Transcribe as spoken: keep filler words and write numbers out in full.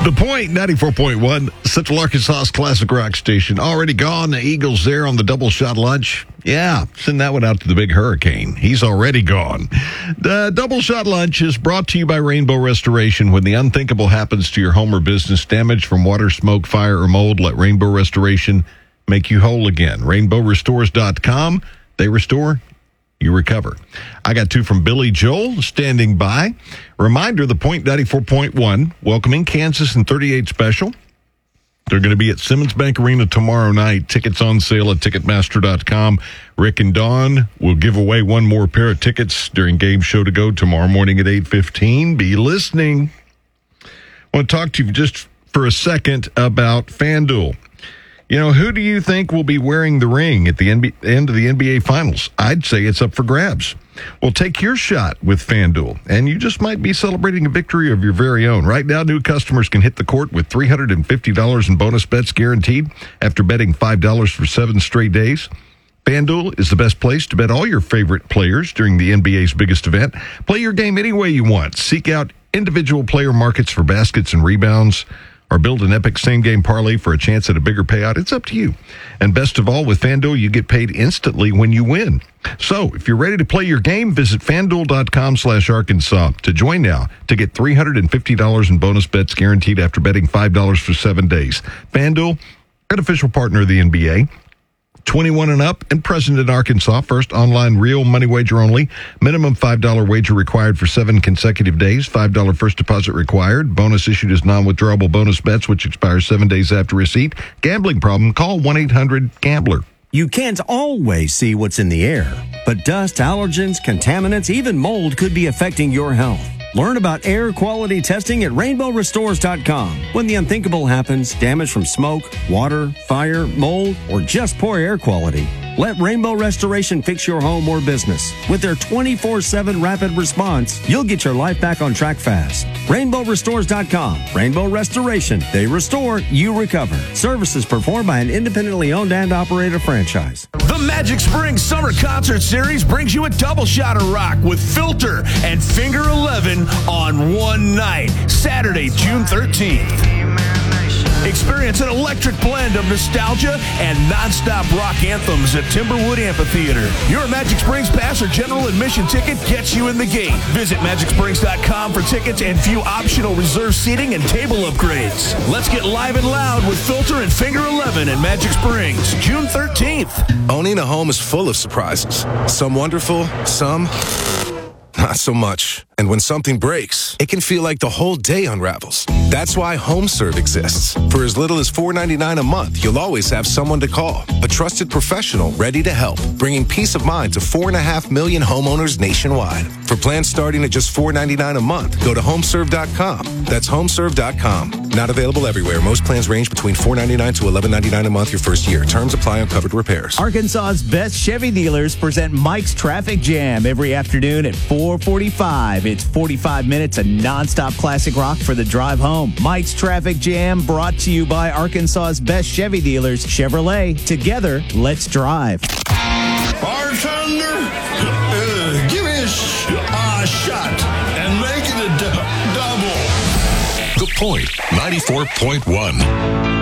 The Point, ninety-four point one, Central Arkansas's classic rock station. Already gone. The Eagles there on the double shot lunch. Yeah, send that one out to the big hurricane. He's already gone. The double shot lunch is brought to you by Rainbow Restoration. When the unthinkable happens to your home or business, damage from water, smoke, fire, or mold, let Rainbow Restoration make you whole again. rainbow restores dot com. They restore, you recover. I got two from Billy Joel standing by. Reminder, The Point ninety-four point one, welcoming Kansas in thirty-eight special. They're going to be at Simmons Bank Arena tomorrow night. Tickets on sale at ticketmaster dot com. Rick and Dawn will give away one more pair of tickets during Game Show to Go tomorrow morning at eight fifteen. Be listening. I want to talk to you just for a second about FanDuel. You know, who do you think will be wearing the ring at the N B A, end of the N B A Finals? I'd say it's up for grabs. Well, take your shot with FanDuel, and you just might be celebrating a victory of your very own. Right now, new customers can hit the court with three hundred fifty dollars in bonus bets guaranteed after betting five dollars for seven straight days. FanDuel is the best place to bet all your favorite players during the N B A's biggest event. Play your game any way you want. Seek out individual player markets for baskets and rebounds, or build an epic same-game parlay for a chance at a bigger payout. It's up to you. And best of all, with FanDuel, you get paid instantly when you win. So, if you're ready to play your game, visit FanDuel.com slash Arkansas to join now to get three hundred fifty dollars in bonus bets guaranteed after betting five dollars for seven days. FanDuel, an official partner of the N B A. twenty-one and up and present in Arkansas. First online real money wager only. Minimum five dollars wager required for seven consecutive days. five dollars first deposit required. Bonus issued as non-withdrawable bonus bets, which expires seven days after receipt. Gambling problem? Call one eight hundred gambler. You can't always see what's in the air, but dust, allergens, contaminants, even mold could be affecting your health. Learn about air quality testing at rainbow restores dot com. When the unthinkable happens, damage from smoke, water, fire, mold, or just poor air quality, let Rainbow Restoration fix your home or business. With their twenty-four seven rapid response, you'll get your life back on track fast. rainbow restores dot com. Rainbow Restoration. They restore, you recover. Services performed by an independently owned and operated franchise. The Magic Springs Summer Concert Series brings you a double shot of rock with Filter and Finger eleven on one night, Saturday, June thirteenth. Experience an electric blend of nostalgia and nonstop rock anthems at Timberwood Amphitheater. Your Magic Springs Pass or general admission ticket gets you in the gate. Visit magic springs dot com for tickets and view optional reserve seating and table upgrades. Let's get live and loud with Filter and Finger eleven in Magic Springs, June thirteenth. Owning a home is full of surprises. Some wonderful, some not so much. And when something breaks, it can feel like the whole day unravels. That's why HomeServe exists. For as little as four dollars and ninety-nine cents a month, you'll always have someone to call. A trusted professional ready to help, bringing peace of mind to four and a half million homeowners nationwide. For plans starting at just four dollars and ninety-nine cents a month, go to homeserve dot com. That's homeserve dot com. Not available everywhere. Most plans range between four dollars and ninety-nine cents to eleven dollars and ninety-nine cents a month your first year. Terms apply on covered repairs. Arkansas's best Chevy dealers present Mike's Traffic Jam every afternoon at four forty-five. It's forty-five minutes of nonstop classic rock for the drive home. Mike's Traffic Jam brought to you by Arkansas's best Chevy dealers, Chevrolet. Together, let's drive. Bartender, uh, give me a, sh- a shot and make it a d- double. The Point ninety-four point one.